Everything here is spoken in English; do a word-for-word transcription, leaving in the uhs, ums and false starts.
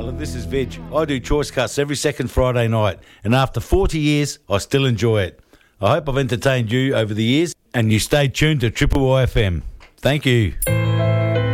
look, this is Veg. I do choice cuts every second Friday night, and after forty years, I still enjoy it. I hope I've entertained you over the years, and you stay tuned to Triple Y F M. Thank you.